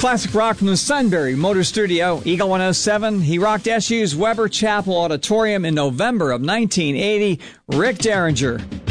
Classic rock from the Sunbury Motor Studio, Eagle 107. He rocked SU's Weber Chapel Auditorium in November of 1980. Rick Derringer.